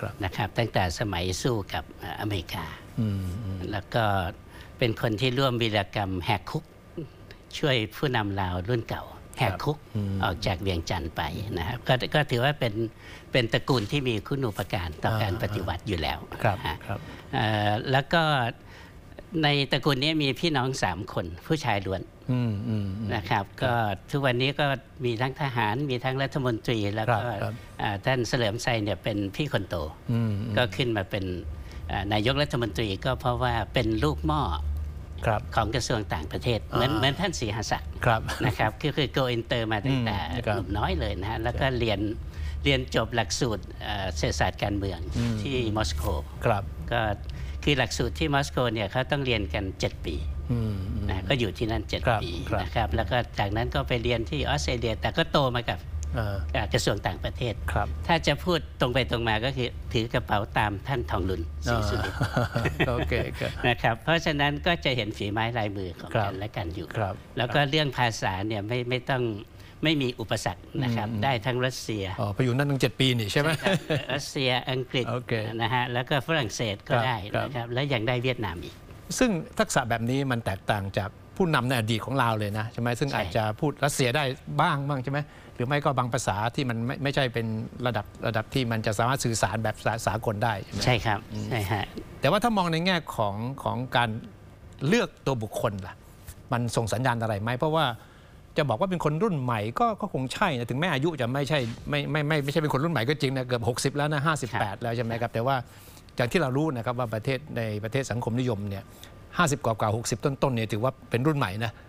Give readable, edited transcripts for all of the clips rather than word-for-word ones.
นะครับตั้งแต่สมัยสู้กับอเมริกาแล้วก็เป็นคนที่ร่วมวีรกรรมแหกคุกช่วยผู้นำลาวรุ่นเก่าแหกคุกออกจากเวียงจันทร์ไปนะครับก็ถือว่าเป็นตระกูลที่มีคุณูปการต่อการปฏิวัติอยู่แล้วแล้วก็ในตระกูลนี้มีพี่น้อง3 คนผู้ชายล้วนนะครับก็ทุกวันนี้ก็มีทั้งทหารมีทั้งรัฐมนตรีแล้วก็ท่านเฉลิมชัยเนี่ยเป็นพี่คนโตก็ขึ้นมาเป็นนายกรัฐมนตรีก็เพราะว่าเป็นลูกหม้อของกระทรวงต่างประเทศเหมือนท่านศรีหศักดิ์นะครับคือโกอินเตอร์มาตั้งแต่หนุ่มน้อยเลยนะฮะแล้วก็เรียนจบหลักสูตรเศรษฐศาสตร์การเมืองที่มอสโกก็คือหลักสูตรที่มอสโกเนี่ยเขาต้องเรียนกัน7 ปีนะก็อยู่ที่นั่น7 ปีนะครับแล้วก็จากนั้นก็ไปเรียนที่ออสเตรเลียแต่ก็โตมากับกระทรวงต่างประเทศถ้าจะพูดตรงไปตรงมาก็คือถือกระเป๋าตามท่านทองลุนศรีสุรินทร์นะครับเพราะฉะนั้นก็จะเห็นฝีไม้ลายมือของกันและกันอยู่แล้วก็เรื่องภาษาเนี่ยไม่มีอุปสรรคนะครับได้ทั้งรัสเซียไปอยู่นั่นตั้ง7 ปีนี่ใช่ไหมรัสเซียอังกฤษนะฮะแล้วก็ฝรั่งเศสก็ได้นะครับและยังได้เวียดนามอีกซึ่งทักษะแบบนี้มันแตกต่างจากผู้นำในอดีตของลาวเลยนะใช่ไหมซึ่งอาจจะพูดรัสเซียได้บ้างใช่ไหมหรือไม่ก็บางภาษาที่มันไม่ใช่เป็นระดับที่มันจะสามารถสื่อสารแบบสากลได้ใช่ครับใช่ฮะแต่ว่าถ้ามองในแง่ของการเลือกตัวบุคคลล่ะมันส่งสัญญาณอะไรไหมเพราะว่าจะบอกว่าเป็นคนรุ่นใหม่ก็คงใช่นะถึงแม้อายุจะไม่ใช่เป็นคนรุ่นใหม่ก็จริงนะเกือบ60แล้วนะ58แล้วใช่ไหมครับแต่ว่าจากที่เรารู้นะครับว่าในประเทศสังคมนิยมเนี่ย50 กว่า60 ต้นเนี่ยถือว่าเป็นรุ่นใหม่นะ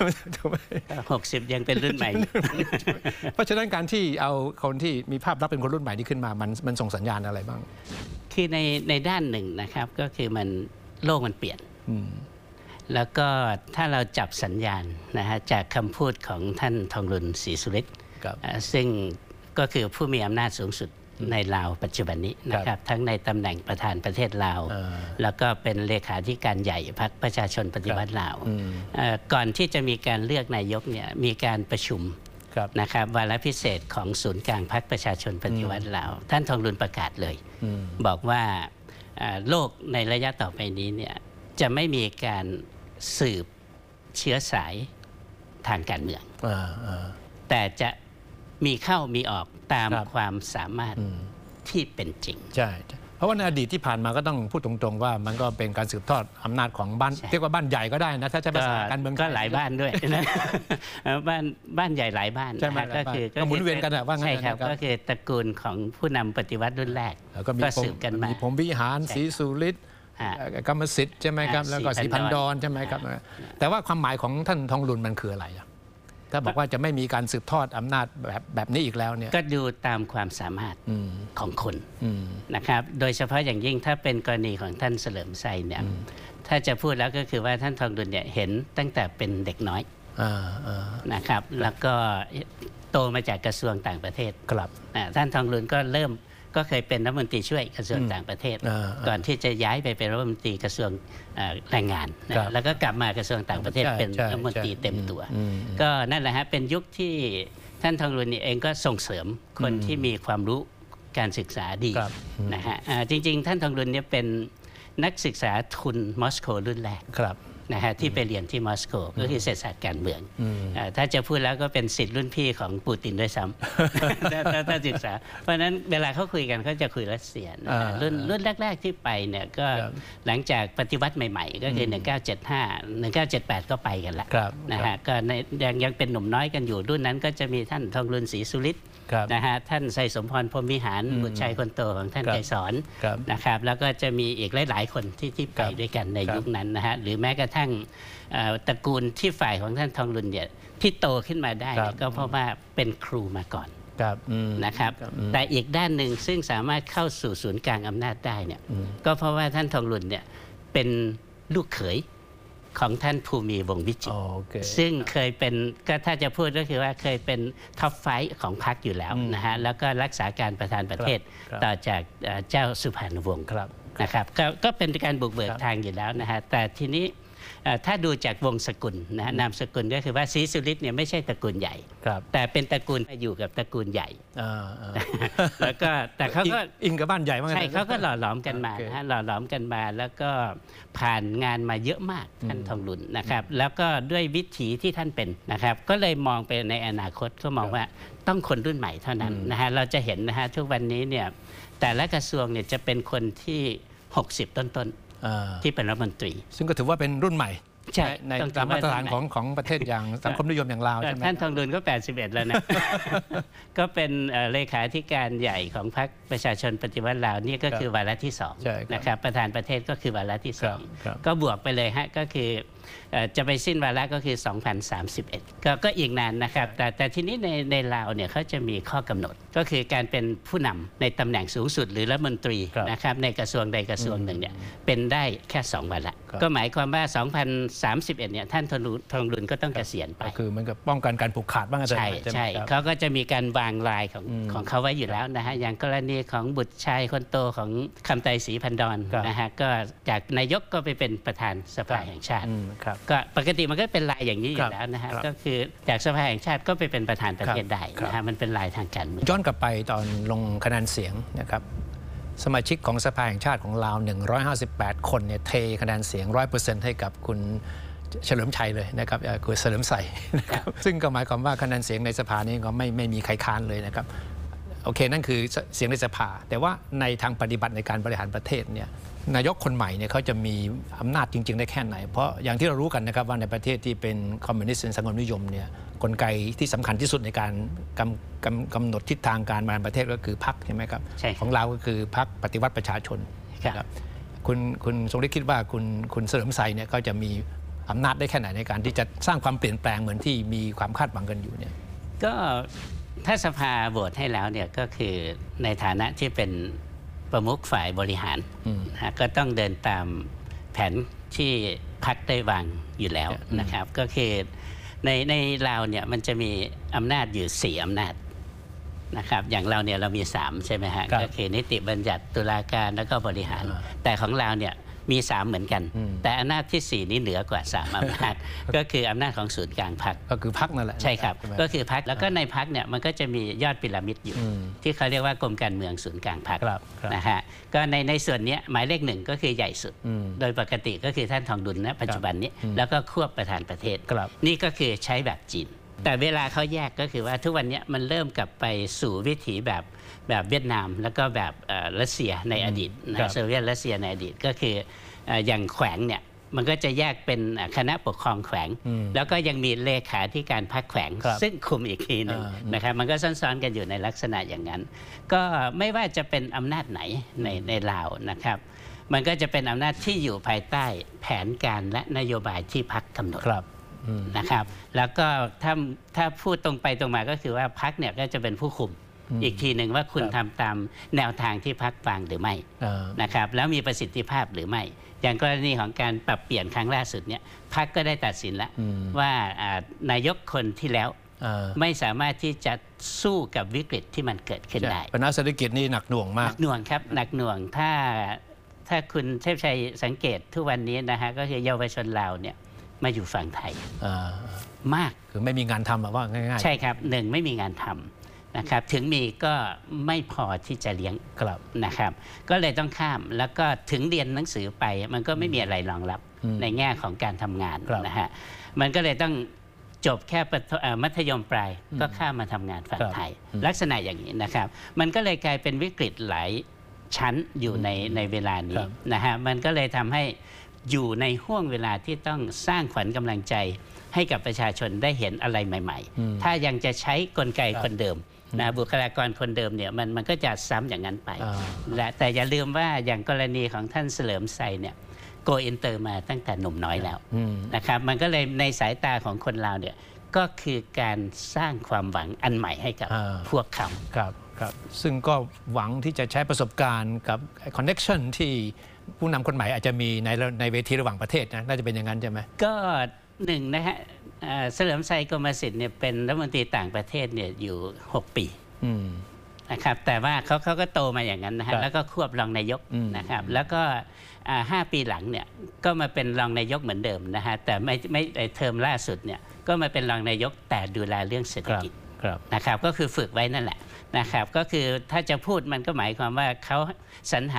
60ยังเป็นรุ่นใหม่เพราะฉะนั้นการที่เอาคนที่มีภาพลักษณ์เป็นคนรุ่นใหม่นี้ขึ้นมามันส่งสัญญาณอะไรบ้างคือในด้านหนึ่งนะครับก็คือโลกมันเปลี่ยนแล้วก็ถ้าเราจับสัญญาณนะฮะจากคำพูดของท่านทองลุนศรีสุรินทร์ซึ่งก็คือผู้มีอำนาจสูงสุดในลาวปัจจุบันนี้นะครับทั้งในตำแหน่งประธานประเทศลาวแล้วก็เป็นเลขาธิการใหญ่พรรคประชาชนปฏิวัติลาวก่อนที่จะมีการเลือกนายกเนี่ยมีการประชุมนะครับวาระพิเศษของศูนย์กลางพรรคประชาชนปฏิวัติลาวท่านทองลุนประกาศเลยบอกว่าโลกในระยะต่อไปนี้เนี่ยจะไม่มีการสืบเชื้อสายทางการเมืองแต่จะมีเข้ามีออกตามความสามารถที่เป็นจริงใช่เพราะว่าในอดีตที่ผ่านมาก็ต้องพูดตรงๆว่ามันก็เป็นการสืบทอดอำนาจของบ้านเรียกว่าบ้านใหญ่ก็ได้นะถ้าใช้ภาษาการเมืองก็หลายบ้านด้วยนะบ้านใหญ่หลายบ้านก็คือก็หมุนเวียนกันว่างั้นใช่ครับก็คือตระกูลของผู้นำปฏิวัติรุ่นแรกก็สืบกันมามีผมวิหารศรีสุรินทร์กรรมสิทธิ์ใช่ไหมครับแล้วก็ศรีพันดรใช่ไหมครับแต่ว่าความหมายของท่านทองลุนมันคืออะไรถ้าบอกว่าจะไม่มีการสืบทอดอำนาจแบบนี้อีกแล้วเนี่ยก็ดูตามความสามารถของคนนะครับโดยเฉพาะอย่างยิ่งถ้าเป็นกรณีของท่านเฉลิมชัยเนี่ยถ้าจะพูดแล้วก็คือว่าท่านทองลุนเนี่ยเห็นตั้งแต่เป็นเด็กน้อยนะครับแล้วก็โตมาจากกระทรวงต่างประเทศท่านทองลุนก็เคยเป็นรัฐมนตรีช่วยกระทรวงต่างประเทศก่อนที่จะย้ายไปเป็นรัฐมนตรีกระทรวงแรงงานแล้วก็กลับมากระทรวงต่างประเทศเป็นรัฐมนตรีเต็มตัวก็นั่นแหละฮะเป็นยุคที่ท่านทองลุนเองก็ส่งเสริมคนที่มีความรู้การศึกษาดีนะฮะจริงๆท่านทองลุนเนี่ยเป็นนักศึกษาทุนมอสโกรุ่นแรกนะฮะที่ไปเรียนที่มอสโกก็คือเศรษฐศาสตร์การเมืองถ้าจะพูดแล้วก็เป็นศิษย์รุ่นพี่ของปูตินด้วยซ้ำถ้าศึกษาเพราะฉะนั้นเวลาเขาคุยกันเขาจะคุยรัสเซียรุ่นแรกๆที่ไปเนี่ยก็หลังจากปฏิวัติใหม่ๆก็คือ1975 1978ก็ไปกันแล้วนะฮะก็ยังเป็นหนุ่มน้อยกันอยู่รุ่นนั้นก็จะมีท่านทองลุนศรีสุรินทร์นะฮะท่านไซสมพรพรหมวิหารบุตรชายคนโตของท่านไกรสอนนะครับแล้วก็จะมีอีกหลายๆคนที่ไปด้วยกันในยุคนั้นนะฮะหรือแม้กระทั่งตระกูลที่ฝ่ายของท่านทองลุนเนี่ยที่โตขึ้นมาได้ก็เพราะว่าเป็นครูมาก่อนนะครับแต่อีกด้านหนึ่งซึ่งสามารถเข้าสู่ศูนย์กลางอำนาจได้เนี่ยก็เพราะว่าท่านทองลุนเนี่ยเป็นลูกเขยของท่านภูมิวงศ์วิจิตรซึ่งเคยเป็นก็ถ้าจะพูดก็คือว่าเคยเป็นท็อปไฟว์ของพรรคอยู่แล้วนะฮะแล้วก็รักษาการประธานประเทศต่อจากเจ้าสุพรรณวงศ์นะครับก็เป็นการบุกเบิกทางอยู่แล้วนะฮะแต่ทีนี้ถ้าดูจากวงศกุลนะนามสกุลก็คือว่าศรีสุริตเนี่ยไม่ใช่ตระกูลใหญ่แต่เป็นตระกูลอยู่กับตระกูลใหญ่แล้วก็แต่เขาก็อิงกับบ้านใหญ่มากใช่เขาก็หล่อหลอมกันมาหล่อหลอมกันมาแล้วก็ผ่านงานมาเยอะมากท่านทองหลุนนะครับแล้วก็ด้วยวิถีที่ท่านเป็นนะครับก็เลยมองไปในอนาคตก็มองว่าต้องคนรุ่นใหม่เท่านั้นนะฮะเราจะเห็นนะฮะทุกวันนี้เนี่ยแต่ละกระทรวงเนี่ยจะเป็นคนที่60ต้นที่เป็นรัฐมนตรีซึ่งก็ถือว่าเป็นรุ่นใหม่ใช่ในตามมาตรฐานของประเทศอย่างสังคมนิยมอย่างลาวใช่ไหมท่านทองหลุนก็81แล้วนะ ก็เป็นเลขาธิการใหญ่ของพรรคประชาชนปฏิวัติลาวนี่ก็คือวาระที่2นะครับประธานประเทศก็คือวาระที่2ก็บวกไปเลยฮะก็คือจะไปสิ้นวาระก็คือ2031ก็อีกนานนะครับแต่ทีนี้ในลาวเนี่ยเขาจะมีข้อกำหนดก็คือการเป็นผู้นำในตำแหน่งสูงสุดหรือรัฐมนตรีนะครับในกระทรวงใดกระทรวงหนึ่งเนี่ยเป็นได้แค่2วาระก็หมายความว่า2031เนี่ยท่านทองหลุนก็ต้องเกษียณไปคือมันก็ป้องกันการผูกขาดบ้างใช่เขาก็จะมีการวางลายของเขาไว้อยู่แล้วนะฮะอย่างกรณีของบุตรชายคนโตของคำไตรศรีพันดรนะฮะก็จากนายกก็ไปเป็นประธานสภาแห่งชาติก็ปกติมันก็เป็นลายอย่างนี้อยู่แล้วนะฮะก็คือจากสภาแห่งชาติก็ไปเป็นประธานประเทศได้นะฮะมันเป็นลายทางการเมืองย้อนกลับไปตอนลงคะแนนเสียงนะครับสมาชิกของสภาแห่งชาติของลาว158คนเนี่ยเทคะแนนเสียง 100% ให้กับคุณเฉลิมชัยเลยนะครับคุณเฉลิมใส่นะครับซึ่งก็หมายความว่าคะแนนเสียงในสภานี้ก็ไม่มีใครค้านเลยนะครับโอเคนั่นคือเสียงในสภาแต่ว่าในทางปฏิบัติในการบริหารประเทศเนี่ยนายกคนใหม่เนี่ยเขาจะมีอำนาจจริงๆได้แค่ไหนเพราะอย่างที่เรารู้กันนะครับว่าในประเทศที่เป็นคอมมิวนิสต์สังคมนิยมเนี่ยกลไกที่สำคัญที่สุดในการกำหนดทิศทางการบริหารประเทศก็คือพรรคใช่ไหมครับของเราก็คือพรรคปฏิวัติประชาชนครับคุณทรงฤทธิ์คิดว่าคุณเฉลิมชัยเนี่ยก็จะมีอำนาจได้แค่ไหนในการที่จะสร้างความเปลี่ยนแปลงเหมือนที่มีความคาดหวังกันอยู่เนี่ยก็ถ้าสภาโหวตให้แล้วเนี่ยก็คือในฐานะที่เป็นประมุขฝ่ายบริหารก็ต้องเดินตามแผนที่พรรคได้วางอยู่แล้วนะครับก็คือในลาวเนี่ยมันจะมีอำนาจอยู่4อำนาจนะครับอย่างเราเนี่ยเรามี3ใช่ไหมฮะก็คือนิติบัญญัติตุลาการแล้วก็บริหารแต่ของเราเนี่ยมี3เหมือนกันแต่อำนาจที่4นี้เหนือกว่า3อำนาจก็คืออำนาจของศูนย์กลางพรรคก็คือพรรคนั่นแหละใช่ครับก็คือพรรคแล้วก็ในพรรคเนี่ยมันก็จะมียอดพีระมิดอยู่ที่เขาเรียกว่ากรมการเมืองศูนย์กลางพรรคนะฮะก็ในส่วนนี้หมายเลข1ก็คือใหญ่สุดโดยปกติก็คือท่านทองหลุนนะปัจจุบันนี้แล้วก็ควบประธานประเทศนี่ก็คือใช้แบบจีนแต่เวลาเขาแยกก็คือว่าทุกวันนี้มันเริ่มกลับไปสู่วิถีแบบเวียดนามแล้วก็แบบรัสเซียในอดีตโซเวียตรัสเซียในอดีตก็คืออย่างแขวงเนี่ยมันก็จะแยกเป็นคณะปกครองแขวงแล้วก็ยังมีเลขาธิการพรรคแขวงซึ่งคุมอีกทีหนึ่งนะครับมันก็ซ้อนๆกันอยู่ในลักษณะอย่างนั้นก็ไม่ว่าจะเป็นอำนาจไหนในลาวนะครับมันก็จะเป็นอำนาจที่อยู่ภายใต้แผนการและนโยบายที่พรรคกำหนดนะครับแล้วก็ถ้าพูดตรงไปตรงมาก็คือว่าพรรคเนี่ยก็จะเป็นผู้คุมอีกทีหนึ่งว่าคุณทำตามแนวทางที่พรรควางหรือไม่นะครับแล้วมีประสิทธิภาพหรือไม่อย่างกรณีของการปรับเปลี่ยนครั้งล่าสุดเนี่ยพรรคก็ได้ตัดสินแล้วว่านายกคนที่แล้วไม่สามารถที่จะสู้กับวิกฤตที่มันเกิดขึ้นได้ปัญหาเศรษฐกิจนี่หนักหน่วงมากหนักหน่วงครับหนักหน่วงถ้าคุณเทพชัยสังเกตทุกวันนี้นะฮะก็คือเยาวชนลาวเนี่ยมาอยู่ฝั่งไทยมากคือไม่มีงานทำว่าง่ายๆใช่ครับ1ไม่มีงานทำนะครับถึงมีก็ไม่พอที่จะเลี้ยงนะครับก็เลยต้องข้ามแล้วก็ถึงเรียนหนังสือไปมันก็ไม่มีอะไรรองรับในแง่ของการทำงานนะฮะมันก็เลยต้องจบแค่มัธยมปลายก็ข้ามมาทำงานฝั่งไทยลักษณะอย่างนี้นะครับมันก็เลยกลายเป็นวิกฤตหลายชั้นอยู่ในเวลานี้นะฮะมันก็เลยทำให้อยู่ในห่วงเวลาที่ต้องสร้างขวัญกำลังใจให้กับประชาชนได้เห็นอะไรใหม่ๆถ้ายังจะใช้กลไกคนเดิมนะบุคลากรคนเดิมเนี่ยมันก็จะซ้ำอย่างนั้นไปแต่อย่าลืมว่าอย่างกรณีของท่านเฉลิมชัยเนี่ยโกอินเตอร์มาตั้งแต่หนุ่มน้อยแล้วนะครับมันก็เลยในสายตาของคนลาวเนี่ยก็คือการสร้างความหวังอันใหม่ให้กับพวกเขาครับซึ่งก็หวังที่จะใช้ประสบการณ์กับคอนเนคชั่นที่ผู้นำคนใหม่อาจจะมีในเวทีระหว่างประเทศนะน่าจะเป็นอย่างนั้นใช่ไหมก็หนึ่งนะฮะเฉลิมชัยกรมสิทธิ์เนี่ยเป็นรัฐมนตรีต่างประเทศเนี่ยอยู่6 ปีนะครับแต่ว่าเขาก็โตมาอย่างนั้นนะฮะแล้วก็ควบรองนายกนะครับแล้วก็5 ปีหลังเนี่ยก็มาเป็นรองนายกเหมือนเดิมนะฮะแต่ไม่เทอมล่าสุดเนี่ยก็มาเป็นรองนายกแต่ดูแลเรื่องเศรษฐกิจนะครับก็คือฝึกไว้นั่นแหละนะครับก็คือถ้าจะพูดมันก็หมายความว่าเขาสรรหา